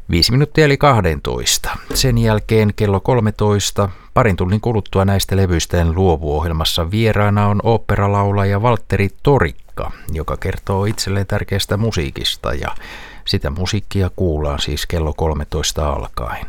5 minuuttia eli 12. Sen jälkeen kello 13. Parin tunnin kuluttua näistä levyistä en luovu -ohjelmassa vieraana on oopperalaulaja Valtteri Torikka, joka kertoo itselleen tärkeästä musiikista, ja sitä musiikkia kuullaan siis kello 13 alkaen.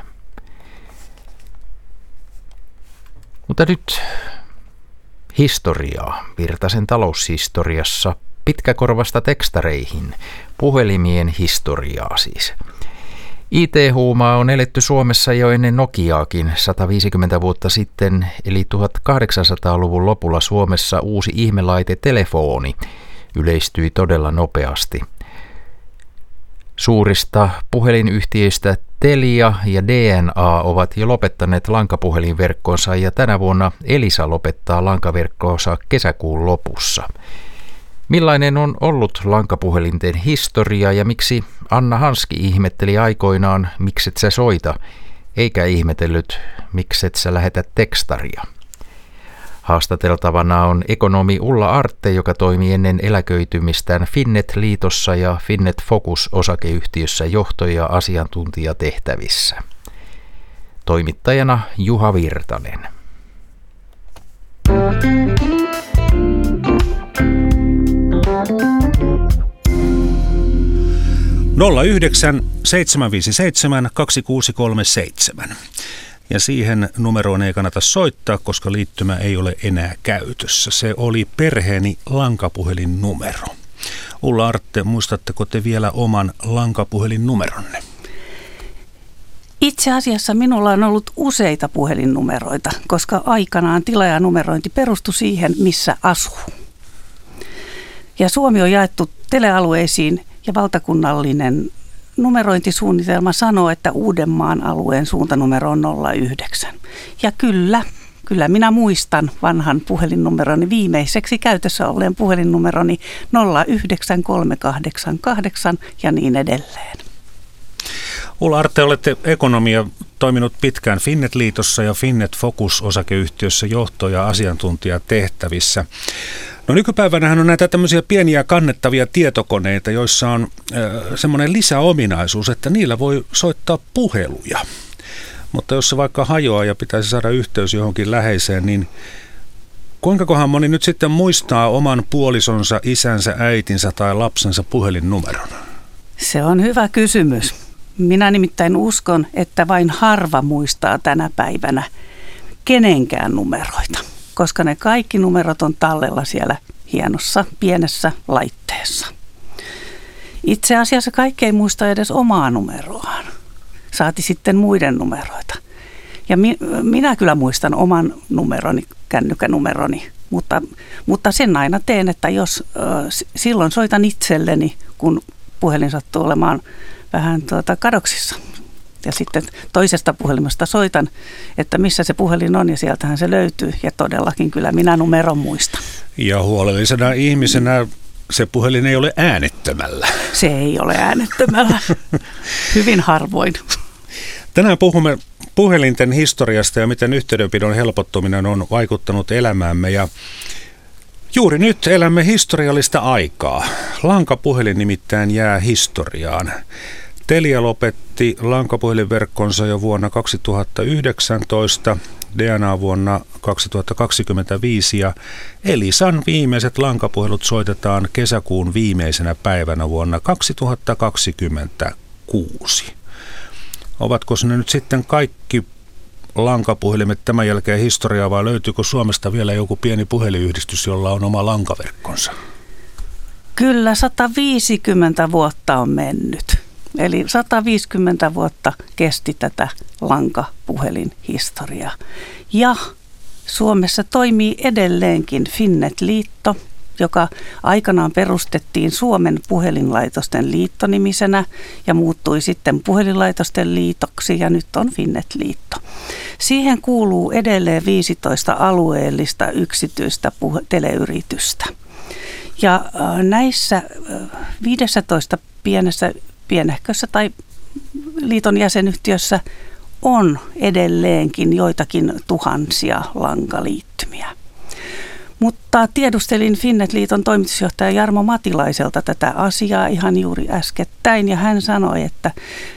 Mutta nyt historiaa. Virtasen taloushistoriassa pitkäkorvasta tekstareihin, puhelimien historiaa siis. IT-huumaa on eletty Suomessa jo ennen Nokiaakin 150 vuotta sitten, eli 1800-luvun lopulla Suomessa uusi ihmelaite telefoni yleistyi todella nopeasti. Suurista puhelinyhtiöistä Telia ja DNA ovat jo lopettaneet lankapuhelinverkkonsa, ja tänä vuonna Elisa lopettaa lankaverkkoonsa kesäkuun lopussa. Millainen on ollut lankapuhelinten historia ja miksi Anna Hanski ihmetteli aikoinaan, mikset sä soita, eikä ihmetellyt, mikset sä lähetä tekstaria? Haastateltavana on ekonomi Ulla Artte, joka toimi ennen eläköitymistään Finnet-liitossa ja Finnet Focus-osakeyhtiössä johto- ja asiantuntijatehtävissä. Toimittajana Juha Virtanen. Nolla 9 757 2637. Ja siihen numeroon ei kannata soittaa, koska liittymä ei ole enää käytössä. Se oli perheeni lankapuhelinnumero. Ulla Artte, muistatteko te vielä oman lankapuhelinnumeronne? Itse asiassa minulla on ollut useita puhelinnumeroita, koska aikanaan tilaajanumerointi perustui siihen, missä asuu. Ja Suomi on jaettu telealueisiin ja valtakunnallinen numerointisuunnitelma sanoo, että Uudenmaan alueen suuntanumero on 09. Ja kyllä minä muistan vanhan puhelinnumeroni, viimeiseksi käytössä olleen puhelinnumeroni 09388 ja niin edelleen. Ulla Artte, olette ekonomia toiminut pitkään Finnet-liitossa ja Finnet Focus-osakeyhtiössä johto- ja asiantuntijatehtävissä. No nykypäivänähän on näitä tämmöisiä pieniä kannettavia tietokoneita, joissa on semmoinen lisäominaisuus, että niillä voi soittaa puheluja. Mutta jos se vaikka hajoaa ja pitäisi saada yhteys johonkin läheiseen, niin kuinkakohan moni nyt sitten muistaa oman puolisonsa, isänsä, äitinsä tai lapsensa puhelinnumeron? Se on hyvä kysymys. Minä nimittäin uskon, että vain harva muistaa tänä päivänä kenenkään numeroita, koska ne kaikki numerot on tallella siellä hienossa pienessä laitteessa. Itse asiassa kaikki ei muista edes omaa numeroaan, saati sitten muiden numeroita. Ja minä kyllä muistan oman numeroni, kännykkänumeroni, mutta sen aina teen, että jos silloin soitan itselleni, kun puhelin sattuu olemaan vähän kadoksissa. Ja sitten toisesta puhelimesta soitan, että missä se puhelin on, ja sieltähän se löytyy. Ja todellakin kyllä minä numeron muistan. Ja huolellisena ihmisenä se puhelin ei ole äänettömällä. Se ei ole äänettömällä. Hyvin harvoin. Tänään puhumme puhelinten historiasta ja miten yhteydenpidon helpottuminen on vaikuttanut elämäämme. Ja juuri nyt elämme historiallista aikaa. Lankapuhelin nimittäin jää historiaan. Telia lopetti lankapuhelinverkkonsa jo vuonna 2019, DNA vuonna 2025 ja Elisan viimeiset lankapuhelut soitetaan kesäkuun viimeisenä päivänä vuonna 2026. Ovatko ne nyt sitten kaikki lankapuhelimet tämän jälkeen historiaa, vai löytyykö Suomesta vielä joku pieni puhelinyhdistys, jolla on oma lankaverkkonsa? Kyllä 150 vuotta on mennyt. Eli 150 vuotta kesti tätä lankapuhelinhistoriaa. Ja Suomessa toimii edelleenkin Finnet-liitto, joka aikanaan perustettiin Suomen puhelinlaitosten liittonimisenä ja muuttui sitten puhelinlaitosten liitoksi, ja nyt on Finnet-liitto. Siihen kuuluu edelleen 15 alueellista yksityistä teleyritystä. Ja näissä 15 pienehkössä tai liiton jäsenyhtiössä on edelleenkin joitakin tuhansia lankaliittymiä. Mutta tiedustelin Finnet-liiton toimitusjohtaja Jarmo Matilaiselta tätä asiaa ihan juuri äskettäin, ja hän sanoi, että